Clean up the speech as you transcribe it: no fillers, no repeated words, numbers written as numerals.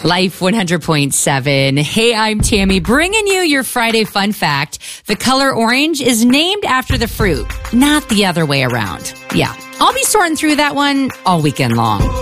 Life 100.7. Hey, I'm Tammy, bringing you your Friday fun fact. The color orange is named after the fruit, not the other way around. Yeah, I'll be sorting through that one all weekend long.